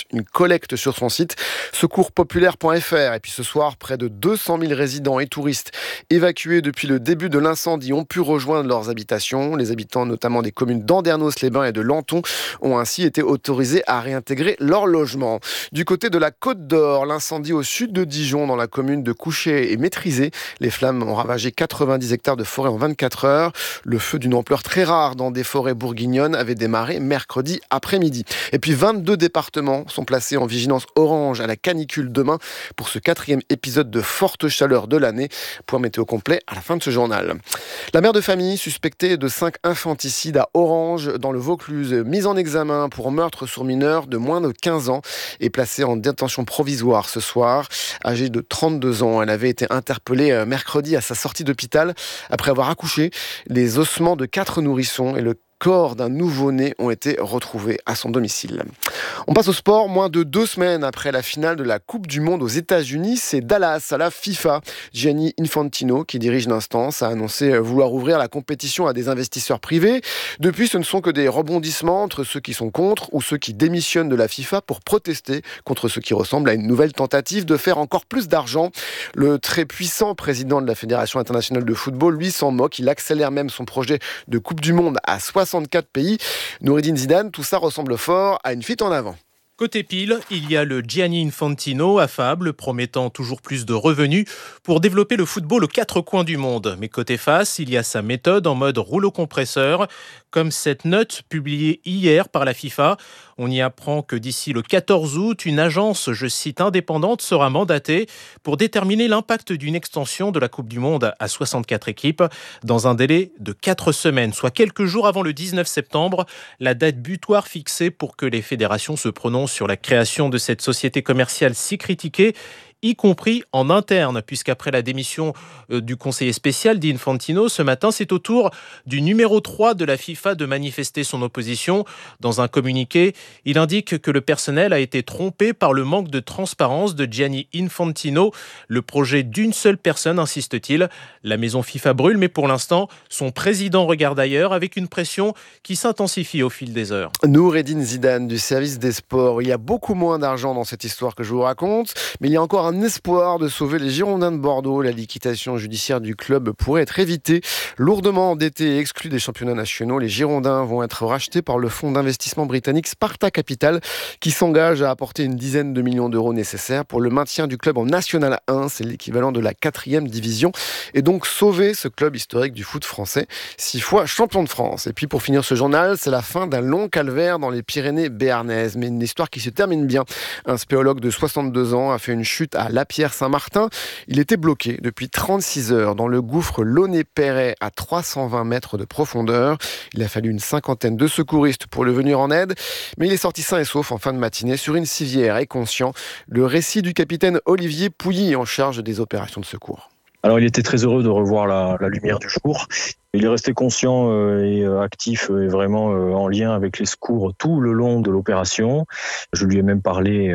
une collecte sur son site secourspopulaire.fr. Et puis ce soir, près de 200 000 résidents et touristes évacués depuis le début de l'incendie ont pu rejoindre leurs habitations. Les habitants notamment des communes d'Andernos-les-Bains et de Lanton ont ainsi été autorisés à réintégrer leur logement. Du côté de la Côte d'Or, l'incendie au sud de Dijon, dans la commune de Couchet, est maîtrisé. Les flammes ont ravagé 90 hectares de forêt en 24 heures. Le feu d'une ampleur très rare dans des forêts bourguignonnes avait démarré mercredi après-midi. Et puis 22 départements sont placés en vigilance orange à la canicule demain pour ce 4e épisode de forte chaleur de l'année. Point météo complet à la fin de ce journal. La mère de famille suspectée de 5 infanticides à Orange dans le Vaucluse, mise en examen pour meurtre sur mineur de moins de 15 ans, est placée en détention provisoire ce soir. Âgée de 32 ans, elle avait été interpellée mercredi à sa sortie d'hôpital après avoir accouché. Les ossements de 4 nourrissons et le corps d'un nouveau-né ont été retrouvés à son domicile. On passe au sport. Moins de 2 semaines après la finale de la Coupe du Monde aux États-Unis, c'est Dallas à la FIFA. Gianni Infantino, qui dirige l'instance, a annoncé vouloir ouvrir la compétition à des investisseurs privés. Depuis, ce ne sont que des rebondissements entre ceux qui sont contre ou ceux qui démissionnent de la FIFA pour protester contre ce qui ressemble à une nouvelle tentative de faire encore plus d'argent. Le très puissant président de la Fédération internationale de football, lui, s'en moque. Il accélère même son projet de Coupe du Monde à 64 pays. Noureddine Zidane, tout ça ressemble fort à une fuite en avant. Côté pile, il y a le Gianni Infantino, affable, promettant toujours plus de revenus pour développer le football aux 4 coins du monde. Mais côté face, il y a sa méthode en mode rouleau compresseur, comme cette note publiée hier par la FIFA. On y apprend que d'ici le 14 août, une agence, je cite, indépendante sera mandatée pour déterminer l'impact d'une extension de la Coupe du Monde à 64 équipes dans un délai de 4 semaines, soit quelques jours avant le 19 septembre, la date butoir fixée pour que les fédérations se prononcent sur la création de cette société commerciale si critiquée, y compris en interne, puisqu'après la démission du conseiller spécial d'Infantino, ce matin, c'est au tour du numéro 3 de la FIFA de manifester son opposition. Dans un communiqué, il indique que le personnel a été trompé par le manque de transparence de Gianni Infantino. Le projet d'une seule personne, insiste-t-il. La maison FIFA brûle, mais pour l'instant, son président regarde ailleurs avec une pression qui s'intensifie au fil des heures. Noureddine Zidane du service des sports. Il y a beaucoup moins d'argent dans cette histoire que je vous raconte, mais il y a encore un espoir de sauver les Girondins de Bordeaux. La liquidation judiciaire du club pourrait être évitée. Lourdement endettés et exclus des championnats nationaux, les Girondins vont être rachetés par le fonds d'investissement britannique Sparta Capital, qui s'engage à apporter une dizaine de millions d'euros nécessaires pour le maintien du club en National 1. C'est l'équivalent de la 4e division. Et donc sauver ce club historique du foot français, 6 fois champion de France. Et puis pour finir ce journal, c'est la fin d'un long calvaire dans les Pyrénées béarnaises. Mais une histoire qui se termine bien. Un spéologue de 62 ans a fait une chute à Lapierre-Saint-Martin. Il était bloqué depuis 36 heures dans le gouffre Launay-Perret à 320 mètres de profondeur. Il a fallu une cinquantaine de secouristes pour le venir en aide, mais il est sorti sain et sauf en fin de matinée sur une civière et conscient. Le récit du capitaine Olivier Pouilly en charge des opérations de secours. Alors il était très heureux de revoir la lumière du jour. Il est resté conscient et actif et vraiment en lien avec les secours tout le long de l'opération. Je lui ai même parlé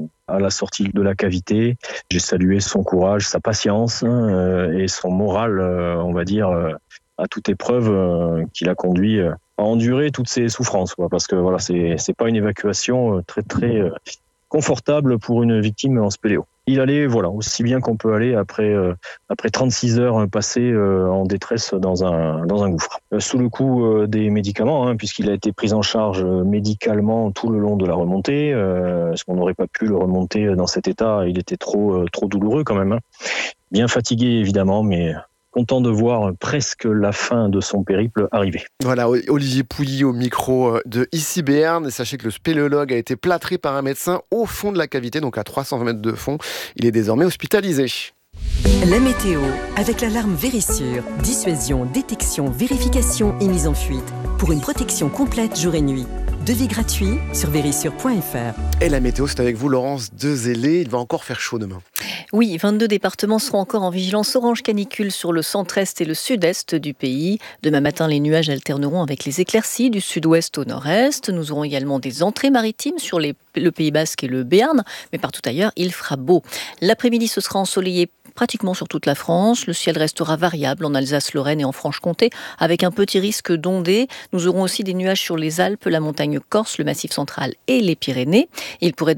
à la sortie de la cavité. J'ai salué son courage, sa patience et son moral, on va dire, à toute épreuve qui l'a conduit à endurer toutes ces souffrances. Parce que voilà, c'est pas une évacuation très très confortable pour une victime en spéléo. Il allait aussi bien qu'on peut aller après 36 heures passées en détresse dans un gouffre. Sous le coup des médicaments, puisqu'il a été pris en charge médicalement tout le long de la remontée, parce qu'on n'aurait pas pu le remonter dans cet état, il était trop douloureux quand même. Bien fatigué évidemment, mais content de voir presque la fin de son périple arriver. Voilà, Olivier Pouilly au micro de Ici Béarn. Et sachez que le spéléologue a été plâtré par un médecin au fond de la cavité, donc à 320 mètres de fond. Il est désormais hospitalisé. La météo, avec l'alarme Vérissure. Dissuasion, détection, vérification et mise en fuite. Pour une protection complète jour et nuit. Devis gratuit sur vérissure.fr. Et la météo, c'est avec vous, Laurence Dezélé. Il va encore faire chaud demain. Oui, 22 départements seront encore en vigilance orange canicule sur le centre-est et le sud-est du pays. Demain matin, les nuages alterneront avec les éclaircies du sud-ouest au nord-est. Nous aurons également des entrées maritimes sur le Pays Basque et le Béarn, mais partout ailleurs, il fera beau. L'après-midi, ce sera ensoleillé pratiquement sur toute la France. Le ciel restera variable en Alsace-Lorraine et en Franche-Comté, avec un petit risque d'ondées. Nous aurons aussi des nuages sur les Alpes, la montagne corse, le Massif central et les Pyrénées. Il pourrait